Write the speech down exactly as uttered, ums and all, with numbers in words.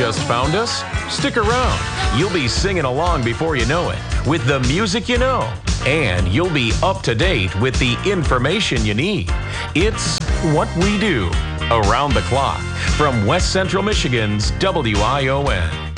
Just found us? Stick around. You'll be singing along before you know it with the music you know. And you'll be up to date with the information you need. It's What We Do, around the clock, from West Central Michigan's W I O N.